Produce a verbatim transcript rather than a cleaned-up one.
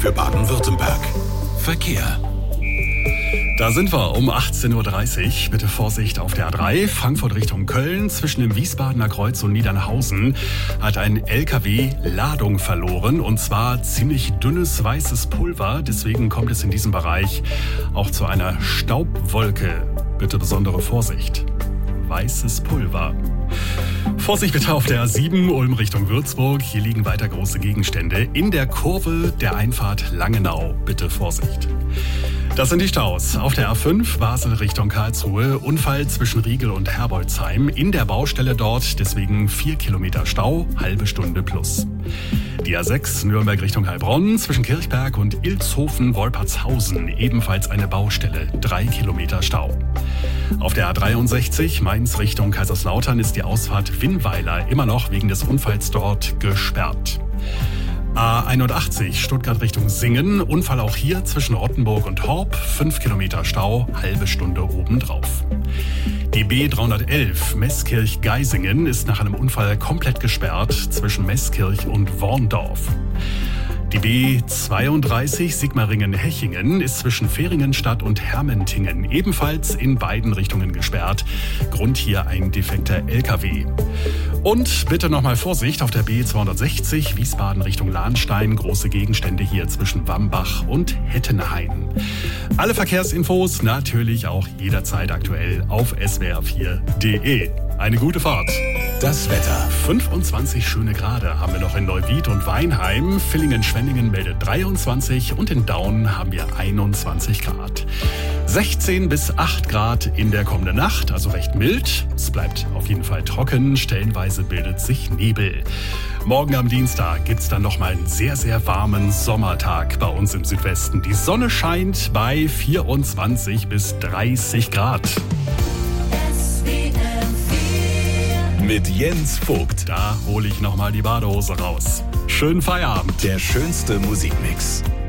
für Baden-Württemberg. Verkehr. Da sind wir um achtzehn Uhr dreißig. Bitte Vorsicht auf der A drei, Frankfurt Richtung Köln. Zwischen dem Wiesbadener Kreuz und Niedernhausen hat ein L K W Ladung verloren. Und zwar ziemlich dünnes weißes Pulver. Deswegen kommt es in diesem Bereich auch zu einer Staubwolke. Bitte besondere Vorsicht. Weißes Pulver. Vorsicht bitte auf der A sieben, Ulm Richtung Würzburg. Hier liegen weiter große Gegenstände. In der Kurve der Einfahrt Langenau. Bitte Vorsicht. Das sind die Staus. Auf der A fünf, Basel Richtung Karlsruhe. Unfall zwischen Riegel und Herbolzheim. In der Baustelle dort, deswegen vier Kilometer Stau, halbe Stunde plus. Die A sechs, Nürnberg Richtung Heilbronn. Zwischen Kirchberg und Ilshofen-Wolpertshausen. Ebenfalls eine Baustelle, drei Kilometer Stau. Auf der A dreiundsechzig, Mainz Richtung Kaiserslautern, ist die Ausfahrt Winnweiler immer noch wegen des Unfalls dort gesperrt. A einundachtzig, Stuttgart Richtung Singen. Unfall auch hier zwischen Rottenburg und Horb. fünf Kilometer Stau, halbe Stunde obendrauf. Die B dreihundertelf, Meßkirch-Geisingen, ist nach einem Unfall komplett gesperrt zwischen Meßkirch und Worndorf. Die B zweiunddreißig, Sigmaringen-Hechingen, ist zwischen Feringenstadt und Hermentingen ebenfalls in beiden Richtungen gesperrt. Grund hier ein defekter L K W. Und bitte nochmal Vorsicht auf der B zweihundertsechzig, Wiesbaden Richtung Lahnstein. Große Gegenstände hier zwischen Wambach und Hettenhain. Alle Verkehrsinfos natürlich auch jederzeit aktuell auf s w r vier punkt d e. Eine gute Fahrt. Das Wetter. fünfundzwanzig schöne Grade haben wir noch in Neuwied und Weinheim. Villingen-Schwenningen meldet dreiundzwanzig und in Daun haben wir einundzwanzig Grad. sechzehn bis acht Grad in der kommenden Nacht, also recht mild. Es bleibt auf jeden Fall trocken, stellenweise bildet sich Nebel. Morgen am Dienstag gibt's dann nochmal einen sehr, sehr warmen Sommertag bei uns im Südwesten. Die Sonne scheint bei vierundzwanzig bis dreißig Grad. Mit Jens Vogt. Da hole ich nochmal die Badehose raus. Schönen Feierabend. Der schönste Musikmix.